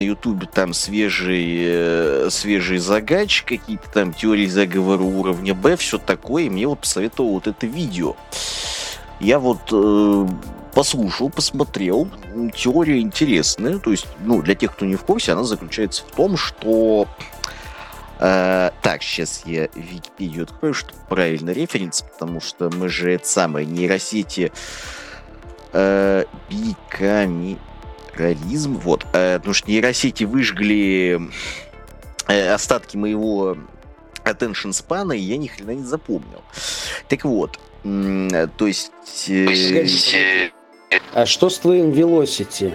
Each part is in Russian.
Ютубе там свежий загач, какие-то там теории заговора уровня Б, все такое, и мне вот посоветовал вот это видео. Я вот послушал, посмотрел, теория интересная, то есть, для тех, кто не в курсе, она заключается в том, что... так, сейчас я Википедию открою, чтобы правильно референс, потому что мы же это самое, нейросети бикамерализм, вот, потому что нейросети выжгли остатки моего attention span, и я ни хрена не запомнил. Так вот, то есть... А что с твоим Velocity?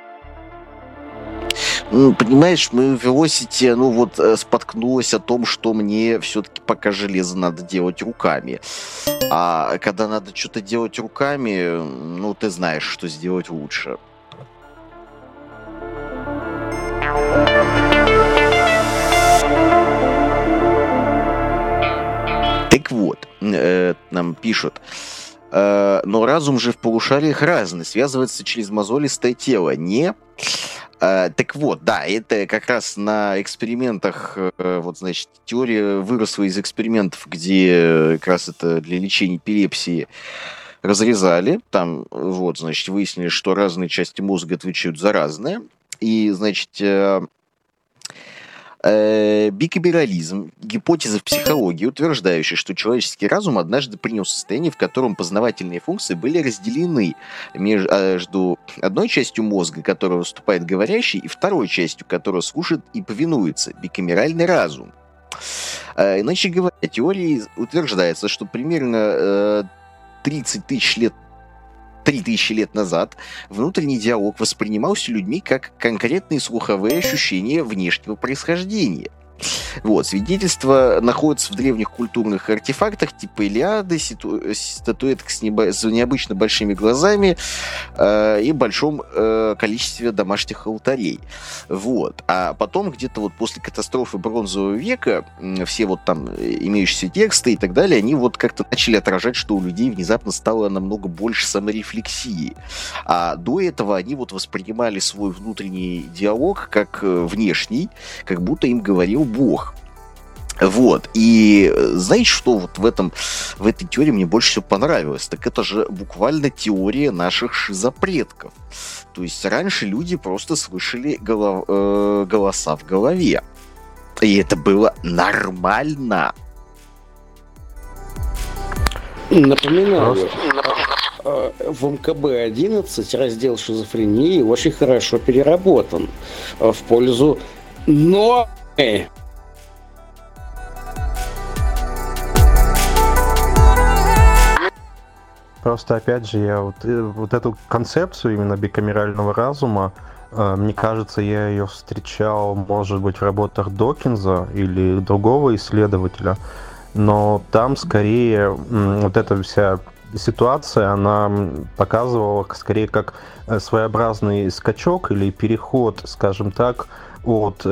Понимаешь, мое Velocity, споткнулось о том, что мне все-таки пока железо надо делать руками. А когда надо что-то делать руками, ты знаешь, что сделать лучше. Так вот, нам пишут... но разум же в полушариях разный, связывается через мозолистое тело, не? Так вот, да, это как раз на экспериментах, теория выросла из экспериментов, где как раз это для лечения эпилепсии разрезали, там, выяснили, что разные части мозга отвечают за разное, и, бикамерализм, гипотеза в психологии, утверждающая, что человеческий разум однажды принял состояние, в котором познавательные функции были разделены между одной частью мозга, которая выступает говорящей, и второй частью, которая слушает и повинуется, бикамеральный разум. Иначе говоря, теорией утверждается, что примерно 3000 лет назад внутренний диалог воспринимался людьми как конкретные слуховые ощущения внешнего происхождения. Свидетельства находятся в древних культурных артефактах типа Илиады, статуэток с необычно большими глазами и большом количестве домашних алтарей. А потом где-то после катастрофы Бронзового века все имеющиеся тексты и так далее, они как-то начали отражать, что у людей внезапно стало намного больше саморефлексии. А до этого они воспринимали свой внутренний диалог как внешний, как будто им говорил Бог. И знаете, что в этой теории мне больше всего понравилось? Так это же буквально теория наших шизопредков. То есть раньше люди просто слышали голоса в голове. И это было нормально. Напоминаю, в МКБ-11 раздел шизофрении очень хорошо переработан в пользу нормы. Просто, опять же, я вот эту концепцию именно бикамерального разума, мне кажется, я ее встречал, может быть, в работах Докинза или другого исследователя, но там скорее вот эта вся ситуация, она показывала скорее как своеобразный скачок или переход, скажем так, от,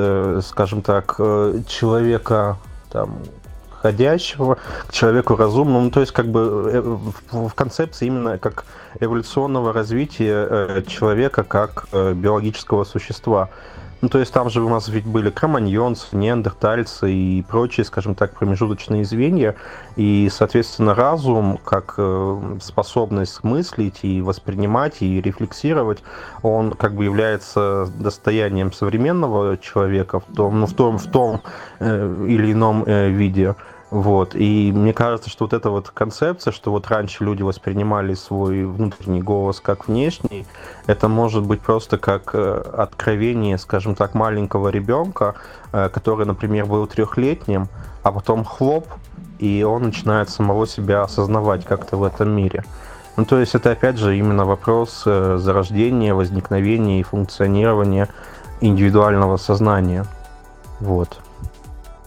человека ходящего к человеку разумному, то есть в концепции именно как эволюционного развития человека как биологического существа. То есть там же у нас ведь были кроманьонцы, неандертальцы и прочие, скажем так, промежуточные звенья, и, соответственно, разум, как способность мыслить и воспринимать, и рефлексировать, он является достоянием современного человека в том или ином виде. И мне кажется, что эта концепция, что раньше люди воспринимали свой внутренний голос как внешний, это может быть просто как откровение, скажем так, маленького ребенка, который, например, был 3-летним, а потом хлоп, и он начинает самого себя осознавать как-то в этом мире. То есть это, опять же, именно вопрос зарождения, возникновения и функционирования индивидуального сознания.